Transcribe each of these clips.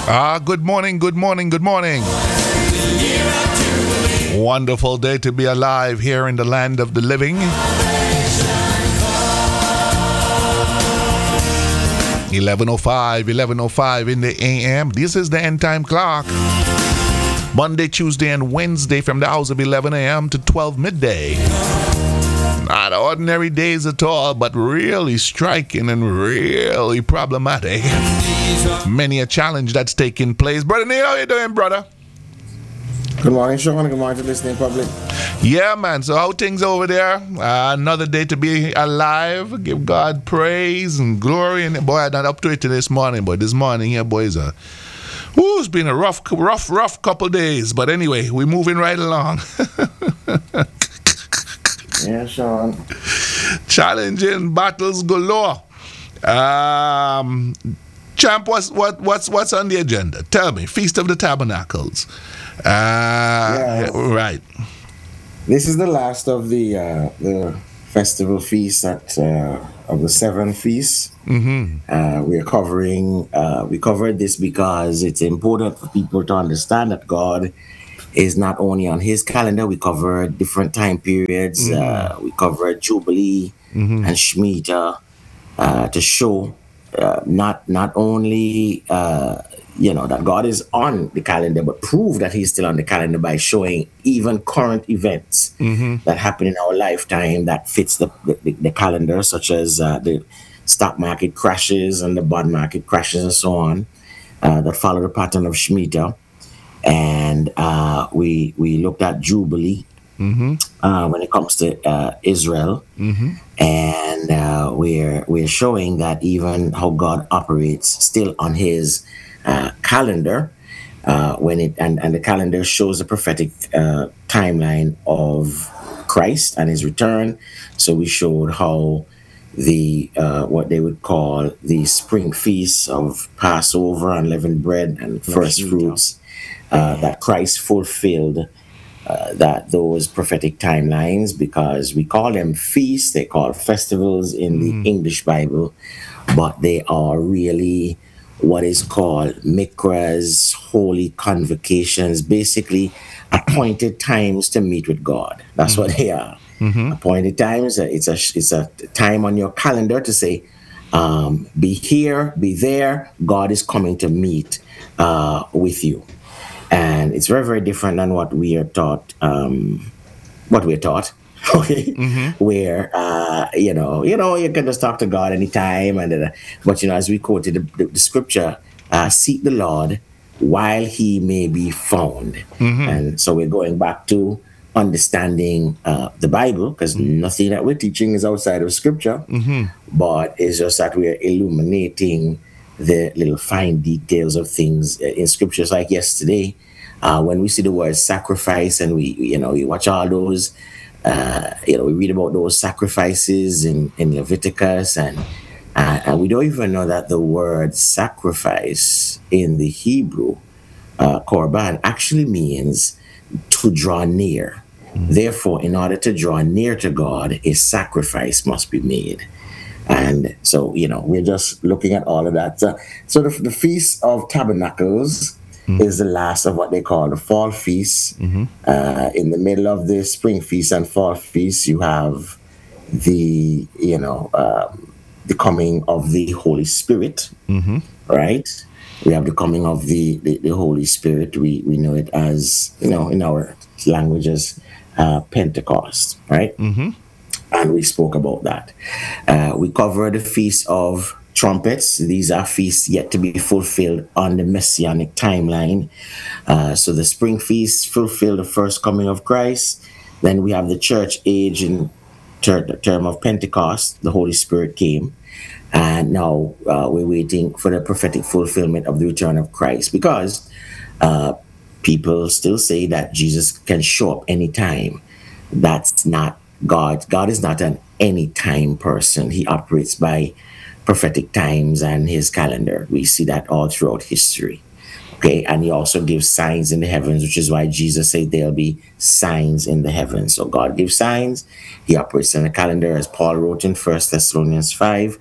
Good morning, good morning, good morning. Wonderful day to be alive here in the land of the living. 11:05 in the AM. This is the end time clock. Monday, Tuesday, and Wednesday from the hours of 11 a.m. to 12 midday. Not ordinary days at all, but really striking and really problematic. Many a challenge that's taking place. Brother Neil, how you doing, brother? Good morning, Sean. Good morning to the listening public. Yeah, man. So how things over there? Another day to be alive. Give God praise and glory. And boy, I'm not up to it this morning, but this morning here, boys, it's been a rough couple days. But anyway, we're moving right along. Yeah, Sean. Challenging battles galore. Champ, what's on the agenda? Tell me. Feast of the Tabernacles. Right. This is the last of the festival feasts of the 7 feasts. Mm-hmm. We covered this because it's important for people to understand that God is not only on his calendar. We covered different time periods. Mm-hmm. We covered Jubilee and Shemitah to show not only that God is on the calendar, but prove that he's still on the calendar by showing even current events that happen in our lifetime that fits the calendar, such as the stock market crashes and the bond market crashes and so on, that follow the pattern of Shemitah. And we looked at Jubilee when it comes to Israel, and we're showing that even how God operates still on his calendar, and the calendar shows the prophetic timeline of Christ and his return. So we showed how the what they would call the spring feasts of Passover, unleavened bread, and first fruits, that Christ fulfilled those prophetic timelines, because we call them feasts. They call festivals in the English Bible, but they are really what is called mikras, holy convocations, basically appointed times to meet with God. That's what they are. Appointed times. It's a time on your calendar to say, be here, be there. God is coming to meet with you. And it's very, very different than what we are taught. Okay, where you can just talk to God anytime, but as we quoted the scripture, seek the Lord while he may be found. And so we're going back to understanding the Bible, because nothing that we're teaching is outside of scripture, but it's just that we're illuminating the little fine details of things in scriptures. Like yesterday, when we see the word sacrifice, and we watch all those, we read about those sacrifices in Leviticus, and we don't even know that the word sacrifice in the Hebrew, korban, actually means to draw near. Therefore, in order to draw near to God, a sacrifice must be made. And so, we're just looking at all of that. So the Feast of Tabernacles is the last of what they call the fall feast. In the middle of the spring feast and fall feast, you have the coming of the Holy Spirit, right? We have the coming of the Holy Spirit. We know it as, in our languages, Pentecost, right? And we spoke about that. We covered the Feast of Trumpets. These are feasts yet to be fulfilled on the Messianic timeline. So the spring feast fulfilled the first coming of Christ. Then we have the church age in the term of Pentecost. The Holy Spirit came. And now we're waiting for the prophetic fulfillment of the return of Christ, because people still say that Jesus can show up anytime. That's not God. God is not an anytime person. He operates by prophetic times and his calendar. We see that all throughout history. Okay, and he also gives signs in the heavens, which is why Jesus said there'll be signs in the heavens. So God gives signs. He operates on a calendar, as Paul wrote in 1 Thessalonians 5,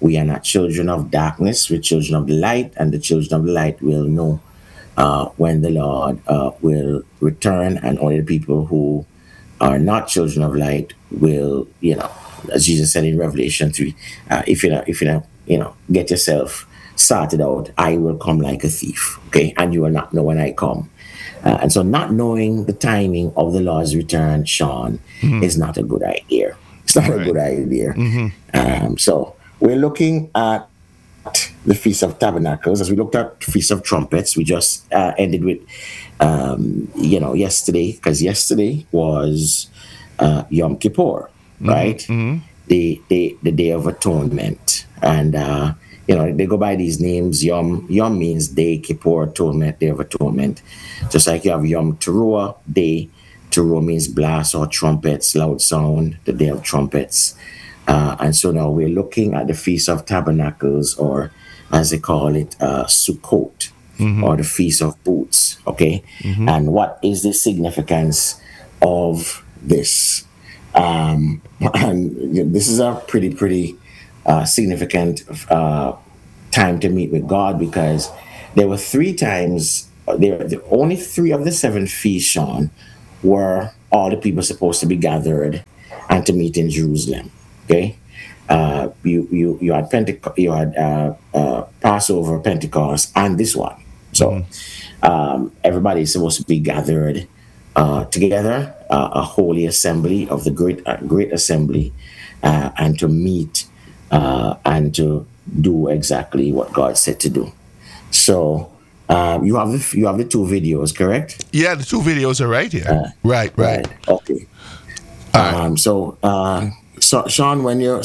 We are not children of darkness, we're children of the light, and the children of the light will know when the Lord will return, and only the people who are not children of light will, as Jesus said in Revelation 3, if you don't, get yourself started out, I will come like a thief, okay? And you will not know when I come. And so not knowing the timing of the Lord's return, Sean, is not a good idea. It's not a good idea. So we're looking at the Feast of Tabernacles. As we looked at the Feast of Trumpets, we just ended with, yesterday, because yesterday was Yom Kippur, right? The Day of Atonement. And, they go by these names. Yom means day, Kippur, atonement, Day of Atonement. Just like you have Yom Teruah, day. Teruah means blast or trumpets, loud sound, the Day of Trumpets. And so now we're looking at the Feast of Tabernacles, or as they call it, Sukkot, or the Feast of Booths, okay? And what is the significance of this? And this is a pretty significant time to meet with God, because there were 3 times, only 3 of the 7 feasts, Sean, were all the people supposed to be gathered and to meet in Jerusalem. Okay, you had Pentecost, you had Passover, Pentecost, and this one. So everybody is supposed to be gathered together, a holy assembly of the great assembly, and to meet and to do exactly what God said to do. So you have the 2 videos, correct? Yeah, the 2 videos are right here. Right. Okay. So Sean, when you're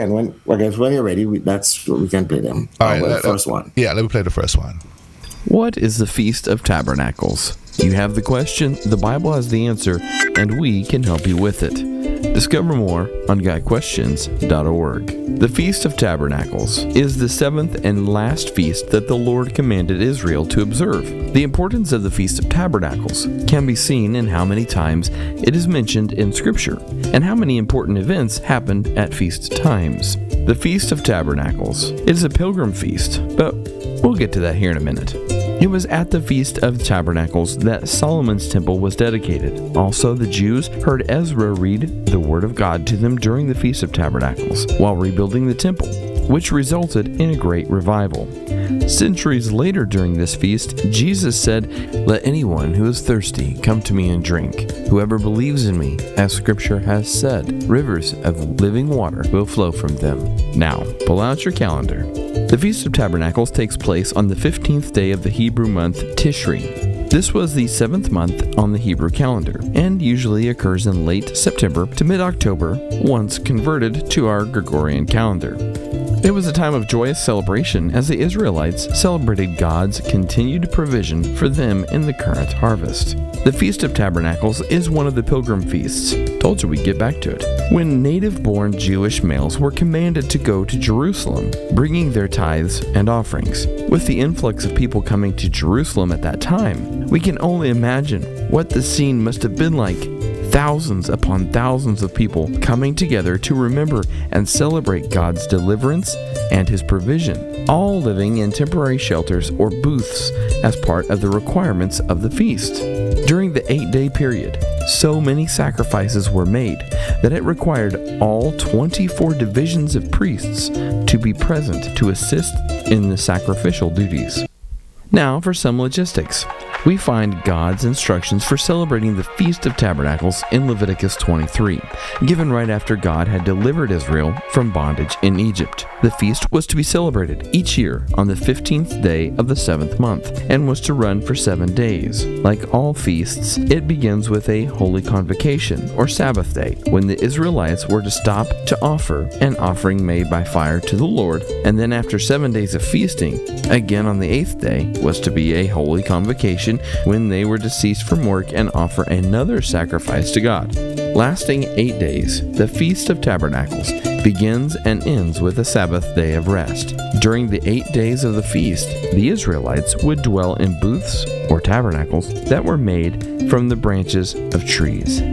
ready, we can play them. All right, the first one. Yeah, let me play the first one. What is the Feast of Tabernacles? You have the question, the Bible has the answer, and we can help you with it. Discover more on GuyQuestions.org. The Feast of Tabernacles is the 7th and last feast that the Lord commanded Israel to observe. The importance of the Feast of Tabernacles can be seen in how many times it is mentioned in Scripture, and how many important events happened at feast times. The Feast of Tabernacles is a pilgrim feast, but we'll get to that here in a minute. It was at the Feast of Tabernacles that Solomon's temple was dedicated. Also, the Jews heard Ezra read the Word of God to them during the Feast of Tabernacles while rebuilding the temple, which resulted in a great revival. Centuries later during this feast, Jesus said, "Let anyone who is thirsty come to me and drink. Whoever believes in me, as Scripture has said, rivers of living water will flow from them." Now, pull out your calendar. The Feast of Tabernacles takes place on the 15th day of the Hebrew month Tishri. This was the 7th month on the Hebrew calendar, and usually occurs in late September to mid-October, once converted to our Gregorian calendar. It was a time of joyous celebration as the Israelites celebrated God's continued provision for them in the current harvest. The Feast of Tabernacles is one of the pilgrim feasts. Told you we'd get back to it. When native-born Jewish males were commanded to go to Jerusalem, bringing their tithes and offerings. With the influx of people coming to Jerusalem at that time, we can only imagine what the scene must have been like. Thousands upon thousands of people coming together to remember and celebrate God's deliverance and His provision, all living in temporary shelters or booths as part of the requirements of the feast. During the 8-day period, so many sacrifices were made that it required all 24 divisions of priests to be present to assist in the sacrificial duties. Now for some logistics. We find God's instructions for celebrating the Feast of Tabernacles in Leviticus 23, given right after God had delivered Israel from bondage in Egypt. The feast was to be celebrated each year on the 15th day of the 7th month, and was to run for 7 days. Like all feasts, it begins with a holy convocation, or Sabbath day, when the Israelites were to stop to offer an offering made by fire to the Lord, and then after 7 days of feasting, again on the 8th day, was to be a holy convocation when they were to cease from work and offer another sacrifice to God. Lasting 8 days, the Feast of Tabernacles begins and ends with a Sabbath day of rest. During the 8 days of the feast, the Israelites would dwell in booths or tabernacles that were made from the branches of trees.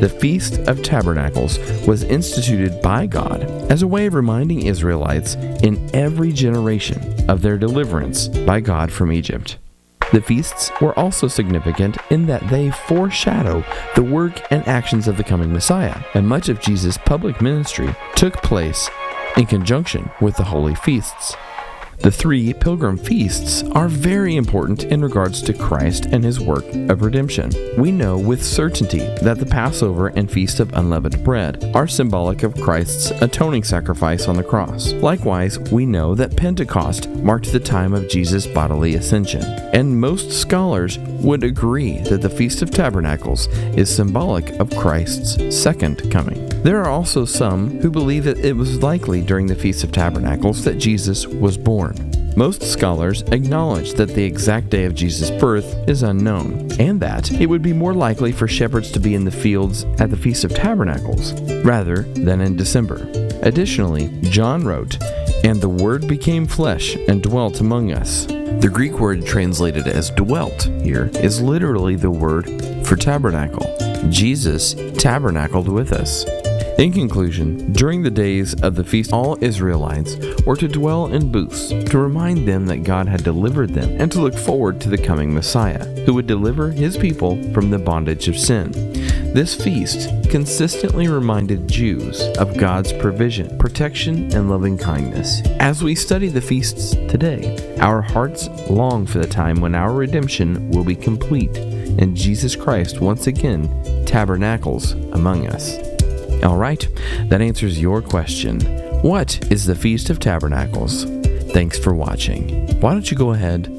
The Feast of Tabernacles was instituted by God as a way of reminding Israelites in every generation of their deliverance by God from Egypt. The feasts were also significant in that they foreshadow the work and actions of the coming Messiah, and much of Jesus' public ministry took place in conjunction with the holy feasts. The 3 pilgrim feasts are very important in regards to Christ and his work of redemption. We know with certainty that the Passover and Feast of Unleavened Bread are symbolic of Christ's atoning sacrifice on the cross. Likewise, we know that Pentecost marked the time of Jesus' bodily ascension, and most scholars would agree that the Feast of Tabernacles is symbolic of Christ's second coming. There are also some who believe that it was likely during the Feast of Tabernacles that Jesus was born. Most scholars acknowledge that the exact day of Jesus' birth is unknown, and that it would be more likely for shepherds to be in the fields at the Feast of Tabernacles rather than in December. Additionally, John wrote, "And the Word became flesh and dwelt among us." The Greek word translated as dwelt here is literally the word for tabernacle. Jesus tabernacled with us. In conclusion, during the days of the feast, all Israelites were to dwell in booths to remind them that God had delivered them and to look forward to the coming Messiah, who would deliver his people from the bondage of sin. This feast consistently reminded Jews of God's provision, protection, and loving kindness. As we study the feasts today, our hearts long for the time when our redemption will be complete and Jesus Christ once again tabernacles among us. All right, that answers your question. What is the Feast of Tabernacles? Thanks for watching. Why don't you go ahead?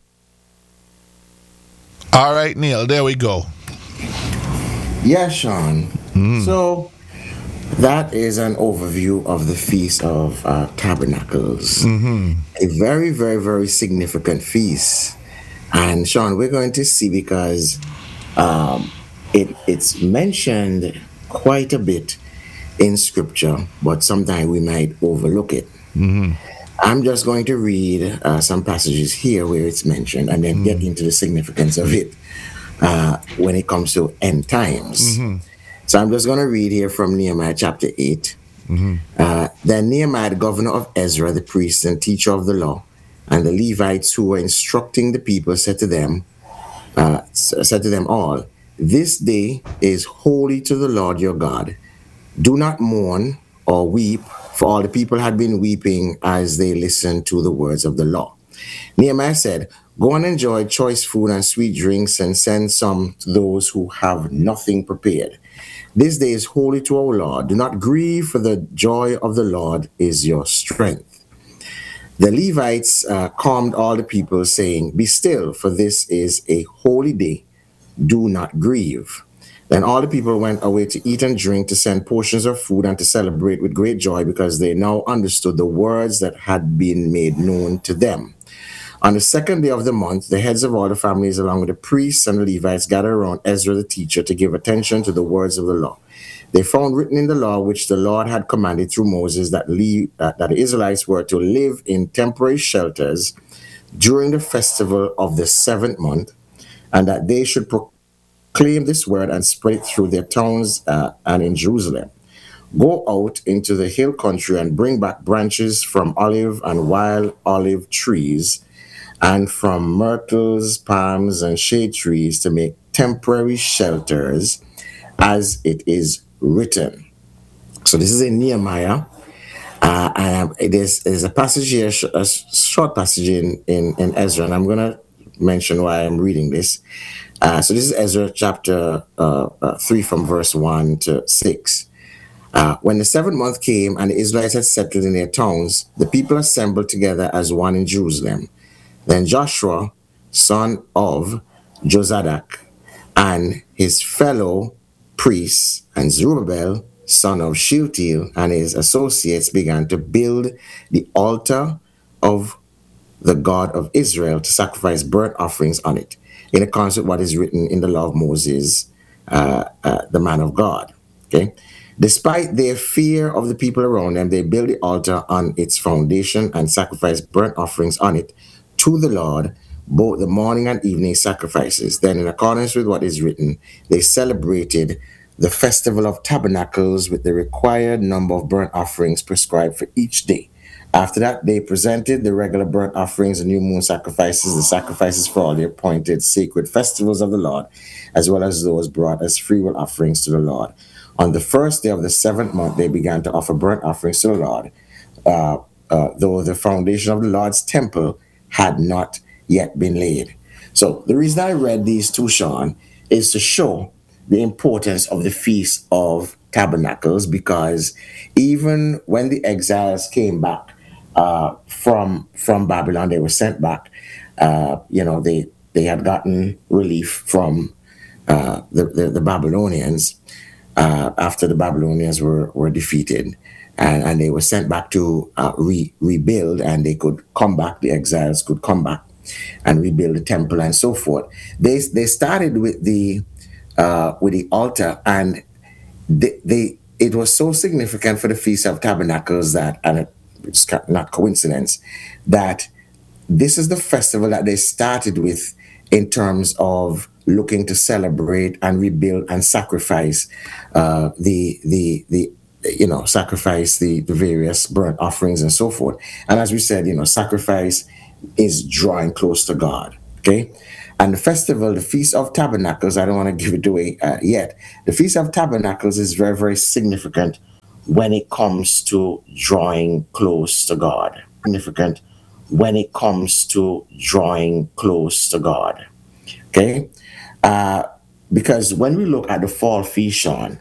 All right, Neil, there we go. Yeah, Sean. So that is an overview of the Feast of Tabernacles. A very, very, very significant feast. And Sean, we're going to see because it's mentioned quite a bit in scripture, but sometimes we might overlook it. I'm just going to read some passages here where it's mentioned and then get into the significance of it when it comes to end times. So I'm just going to read here from Nehemiah chapter 8. Then Nehemiah, the governor of Ezra, the priest and teacher of the law, and the Levites who were instructing the people said to them all, "This day is holy to the Lord your God. Do not mourn or weep," for all the people had been weeping as they listened to the words of the law. Nehemiah said, "Go and enjoy choice food and sweet drinks and send some to those who have nothing prepared. This day is holy to our Lord. Do not grieve, for the joy of the Lord is your strength." The Levites calmed all the people, saying, "Be still, for this is a holy day. Do not grieve." Then all the people went away to eat and drink, to send portions of food, and to celebrate with great joy, because they now understood the words that had been made known to them. On the second day of the month, the heads of all the families, along with the priests and the Levites, gathered around Ezra the teacher to give attention to the words of the law. They found written in the law, which the Lord had commanded through Moses, that the Israelites were to live in temporary shelters during the festival of the 7th month, and that they should proclaim this word and spread it through their towns and in Jerusalem. "Go out into the hill country and bring back branches from olive and wild olive trees, and from myrtles, palms, and shade trees, to make temporary shelters, as it is written." So this is in Nehemiah. There's a passage here, a short passage in Ezra, and I'm going to mention why I'm reading this. So this is Ezra chapter 3 from verse 1 to 6. When the 7th month came and the Israelites had settled in their towns, the people assembled together as one in Jerusalem. Then Joshua, son of Jozadak, and his fellow priests, and Zerubbabel, son of Shealtiel, and his associates began to build the altar of the God of Israel to sacrifice burnt offerings on it, in accordance with what is written in the law of Moses, the man of God. Okay. Despite their fear of the people around them, they built the altar on its foundation and sacrificed burnt offerings on it to the Lord, both the morning and evening sacrifices. Then, in accordance with what is written, they celebrated the Festival of Tabernacles with the required number of burnt offerings prescribed for each day. After that, they presented the regular burnt offerings, the new moon sacrifices, the sacrifices for all the appointed sacred festivals of the Lord, as well as those brought as freewill offerings to the Lord. On the first day of the seventh month, they began to offer burnt offerings to the Lord, though the foundation of the Lord's temple had not yet been laid. So the reason I read these two, Sean, is to show the importance of the Feast of Tabernacles, because even when the exiles came back from Babylon, they were sent back. They had gotten relief from the Babylonians after the Babylonians were defeated, and they were sent back to rebuild, and they could come back. The exiles could come back and rebuild the temple and so forth. They started with the altar, and it was so significant for the Feast of Tabernacles that, and it's not coincidence, that this is the festival that they started with in terms of looking to celebrate and rebuild and sacrifice sacrifice the various burnt offerings and so forth. And as we said, sacrifice is drawing close to God. Okay. And the festival, the Feast of Tabernacles, I don't want to give it away yet. The Feast of Tabernacles is very, very significant when it comes to drawing close to God. Significant when it comes to drawing close to God. Okay? Because when we look at the fall feast, Sean,